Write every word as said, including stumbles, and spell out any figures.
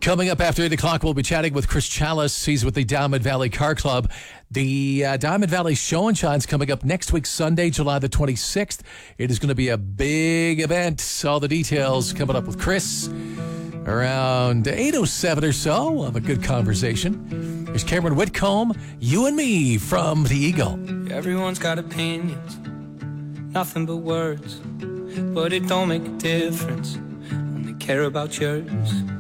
Coming up after eight o'clock, we'll be chatting with Chris Chalice. He's with the Diamond Valley Car Club. The uh, Diamond Valley Show and Shine's coming up next week, Sunday, July the twenty-sixth. It is going to be a big event. All the details coming up with Chris around eight oh seven or so. We'll have a good conversation. There's Cameron Whitcomb, you and me from the Eagle. Everyone's got opinions, nothing but words, but it don't make a difference. Only care about yours.